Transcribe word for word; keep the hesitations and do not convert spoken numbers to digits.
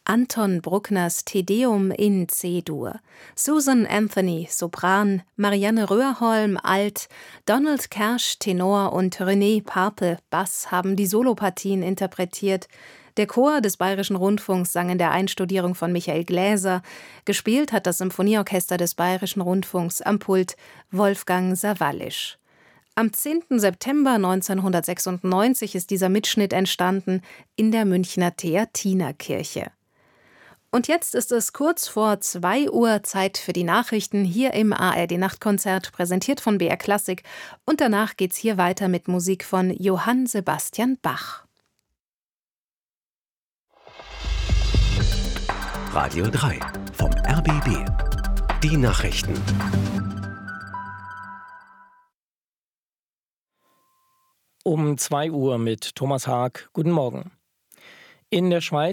Anton Bruckners Te Deum in C-Dur, Susan Anthony, Sopran, Marianne Röhrholm, Alt, Donald Kersch, Tenor und René Parpe, Bass, haben die Solopartien interpretiert. Der Chor des Bayerischen Rundfunks sang in der Einstudierung von Michael Gläser. Gespielt hat das Symphonieorchester des Bayerischen Rundfunks am Pult Wolfgang Sawallisch. Am zehnten September neunzehnhundertsechsundneunzig ist dieser Mitschnitt entstanden in der Münchner Theatinerkirche. Und jetzt ist es kurz vor zwei Uhr, Zeit für die Nachrichten hier im A R D-Nachtkonzert, präsentiert von B R Klassik. Und danach geht's hier weiter mit Musik von Johann Sebastian Bach. Radio drei vom R B B. Die Nachrichten. Um zwei Uhr mit Thomas Haag. Guten Morgen. In der Schweiz